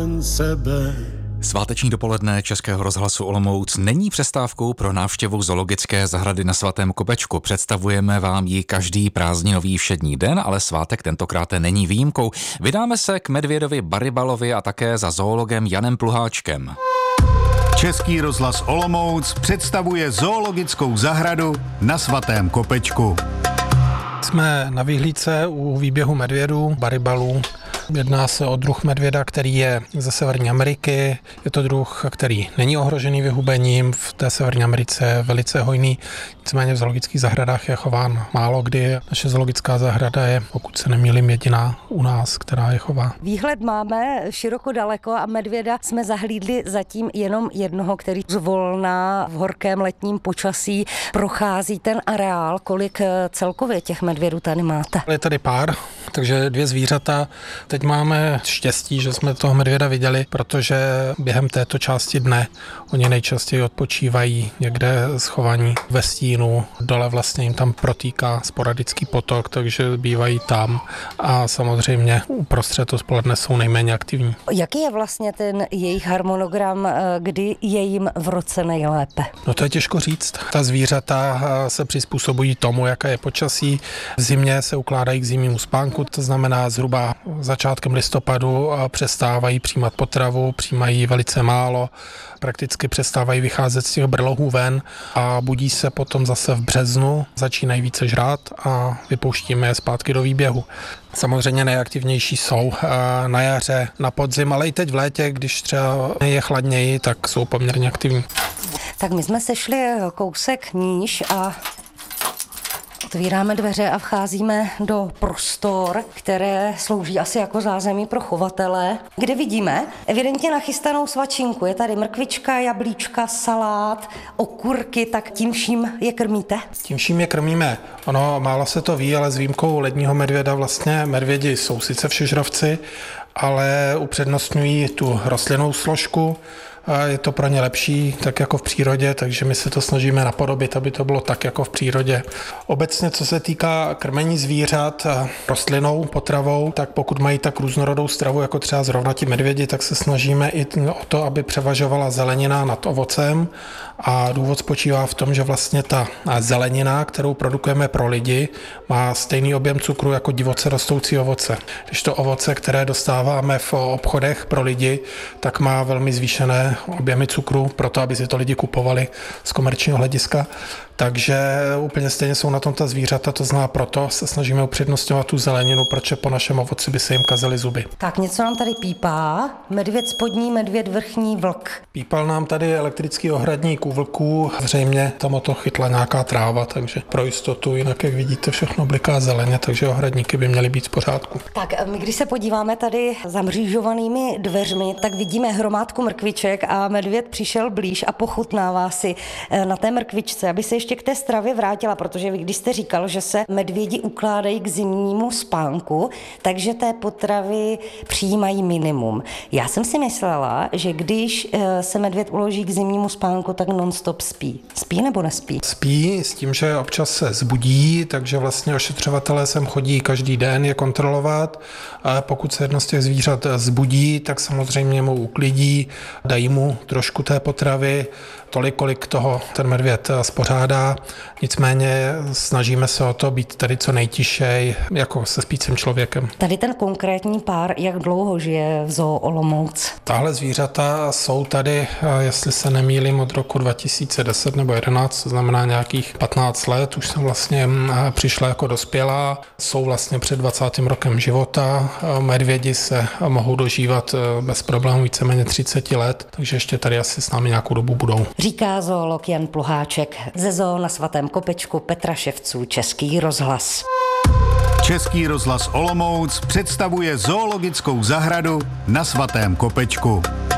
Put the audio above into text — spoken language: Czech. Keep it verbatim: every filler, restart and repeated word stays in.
jen sebe. Sváteční dopoledne Českého rozhlasu Olomouc není přestávkou pro návštěvu zoologické zahrady na Svatém Kopečku. Představujeme vám ji každý prázdninový všední den, ale svátek tentokrát není výjimkou. Vydáme se k medvědovi Baribalovi a také za zoologem Janem Pluháčkem. Český rozhlas Olomouc představuje zoologickou zahradu na Svatém Kopečku. Jsme na vyhlídce u výběhu medvědů, Baribalů. Jedná se o druh medvěda, který je ze Severní Ameriky. Je to druh, který není ohrožený vyhubením. V té Severní Americe je velice hojný. Nicméně v zoologických zahradách je chován málo kdy. Naše zoologická zahrada je, pokud se nemýlím, jediná u nás, která je chová. Výhled máme široko daleko a medvěda jsme zahlídli zatím jenom jednoho, který zvolna v horkém letním počasí prochází ten areál. Kolik celkově těch medvědů tady máte? Je tady pár, takže dvě zvířata. Teď máme štěstí, že jsme toho medvěda viděli, protože během této části dne oni nejčastěji odpočívají někde schovaní ve stínu. Dole vlastně jim tam protýká sporadický potok, takže bývají tam a samozřejmě uprostřed odpoledne jsou nejméně aktivní. Jaký je vlastně ten jejich harmonogram, kdy je jim v roce nejlépe? No to je těžko říct. Ta zvířata se přizpůsobují tomu, jaké je počasí. V zimě se ukládají k zimnímu spánku, to znamená zhruba začátkem listopadu přestávají přijímat potravu, přijímají velice málo, prakticky přestávají vycházet z těch brlohů ven a budí se potom zase v březnu, začínají více žrát a vypouštíme je zpátky do výběhu. Samozřejmě nejaktivnější jsou na jaře, na podzim, ale i teď v létě, když třeba je chladněji, tak jsou poměrně aktivní. Tak my jsme se šli kousek níž a otvíráme dveře a vcházíme do prostor, které slouží asi jako zázemí pro chovatele, kde vidíme evidentně nachystanou svačinku. Je tady mrkvička, jablíčka, salát, okurky, tak tím vším je krmíte? Tím vším je krmíme. Ono málo se to ví, ale s výjimkou ledního medvěda vlastně medvědi jsou sice všežravci, ale upřednostňují tu rostlinnou složku. A je to pro ně lepší, tak jako v přírodě, takže my se to snažíme napodobit, aby to bylo tak jako v přírodě. Obecně, co se týká krmení zvířat rostlinnou potravou, tak pokud mají tak různorodou stravu, jako třeba zrovna ti medvědi, tak se snažíme i o to, aby převažovala zelenina nad ovocem. A důvod spočívá v tom, že vlastně ta zelenina, kterou produkujeme pro lidi, má stejný objem cukru jako divoce rostoucí ovoce. Když to ovoce, které dostáváme v obchodech pro lidi, tak má velmi zvýšené objemy cukru, proto aby si to lidi kupovali z komerčního hlediska. Takže úplně stejně jsou na tom ta zvířata, to zná, proto se snažíme upřednostňovat tu zeleninu, protože po našem ovoci by se jim kazily zuby. Tak něco nám tady pípá, medvěd spodní, medvěd vrchní, vlk. Pípal nám tady elektrický ohradník u vlků, zřejmě tam o to chytla nějaká tráva, takže pro jistotu, jinak jak vidíte, všechno bliká zeleně, takže ohradníky by měly být v pořádku. Tak my když se podíváme tady zamřížovanými dveřmi, tak vidíme hromádku mrkviček a medvěd přišel blíž a pochutnává si na té mrkvičce, aby se ještě k té stravě vrátila, protože vy když jste říkal, že se medvědi ukládají k zimnímu spánku, takže té potravy přijímají minimum. Já jsem si myslela, že když se medvěd uloží k zimnímu spánku, tak non-stop spí. Spí nebo nespí? Spí s tím, že občas se zbudí, takže vlastně ošetřovatelé sem chodí každý den je kontrolovat. A pokud se jedno z těch zvířat zbudí, tak samozřejmě mu uklidí, dají mu trošku té potravy, tolik, kolik toho ten medvěd spořádá. Nicméně snažíme se o to být tady co nejtišej, jako se spícím člověkem. Tady ten konkrétní pár, jak dlouho žije v Zoo Olomouc? Tahle zvířata jsou tady, jestli se nemýlím, od roku dva tisíce deset nebo jedenáct, to znamená nějakých patnáct let. Už jsem vlastně přišla jako dospělá. Jsou vlastně před dvacátým rokem života. Medvědi se mohou dožívat bez problémů víceméně třicet let, takže ještě tady asi s námi nějakou dobu budou. Říká zoolog Jan Pluháček ze Zoo na Svatém Kopečku Petra Ševců, Český rozhlas. Český rozhlas Olomouc představuje zoologickou zahradu na Svatém Kopečku.